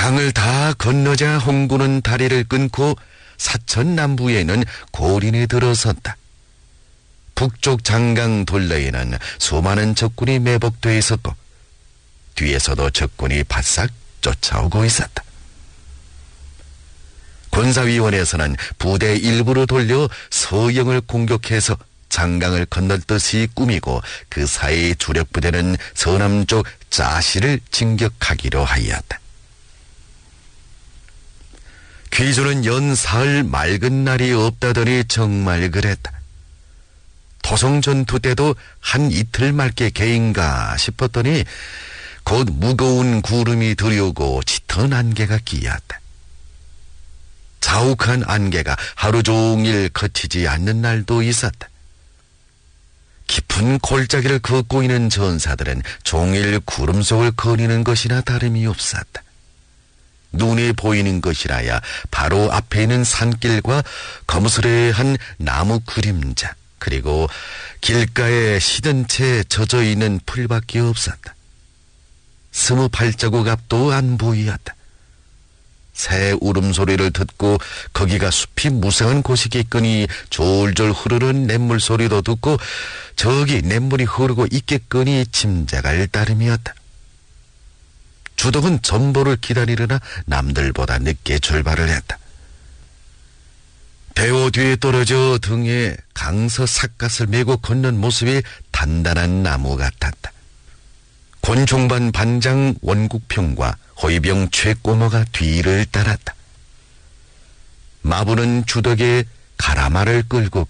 강을 다 건너자 홍구는 다리를 끊고 사천 남부에 있는 고린에 들어섰다. 북쪽 장강 둘레에는 수많은 적군이 매복되어 있었고 뒤에서도 적군이 바싹 쫓아오고 있었다. 군사위원회에서는 부대 일부를 돌려 서영을 공격해서 장강을 건널 듯이 꾸미고 그 사이 주력 부대는 서남쪽 짜시를 진격하기로 하였다. 귀조는 연 사흘 맑은 날이 없다더니 정말 그랬다. 토성 전투 때도 한 이틀 맑게 개인가 싶었더니 곧 무거운 구름이 들여오고 짙은 안개가 끼었다. 자욱한 안개가 하루 종일 거치지 않는 날도 있었다. 깊은 골짜기를 걷고 있는 전사들은 종일 구름 속을 거니는 것이나 다름이 없었다. 눈에 보이는 것이라야 바로 앞에 있는 산길과 검스레한 나무 그림자, 그리고 길가에 시든 채 젖어 있는 풀밖에 없었다. 스무 발자국 앞도 안 보이었다. 새 울음소리를 듣고 거기가 숲이 무성한 곳이겠거니 졸졸 흐르는 냇물 소리도 듣고 저기 냇물이 흐르고 있겠거니 짐작할 따름이었다. 주덕은 전보를 기다리려나 남들보다 늦게 출발을 했다. 대호 뒤에 떨어져 등에 강서 삿갓을 메고 걷는 모습이 단단한 나무 같았다. 권총반 반장 원국평과 호위병 최꼬모가 뒤를 따랐다. 마부는 주덕에 가라마를 끌고